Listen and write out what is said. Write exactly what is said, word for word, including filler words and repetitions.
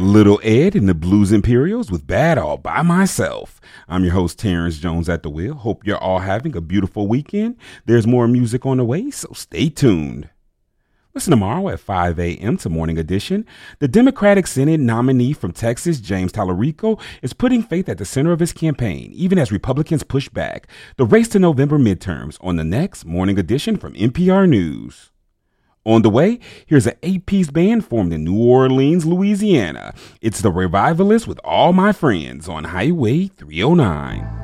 Little Ed and the Blues Imperials with Bad All By Myself. I'm your host, Terrence Jones at the wheel. Hope you're all having a beautiful weekend. There's more music on the way, so stay tuned. Listen tomorrow at five a.m. to Morning Edition. The Democratic Senate nominee from Texas, James Tallarico, is putting faith at the center of his campaign, even as Republicans push back. The race to November midterms on the next Morning Edition from N P R News. On the way, here's an eight-piece band formed in New Orleans, Louisiana. It's the Revivalists with All My Friends on Highway three oh nine.